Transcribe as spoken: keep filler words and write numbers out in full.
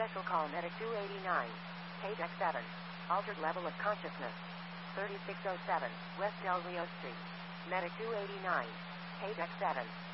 Special call Medic two eighty-nine. Page X seven. Altered level of consciousness. thirty-six oh seven, West Del Rio Street. Medic two eighty-nine. Page X seven.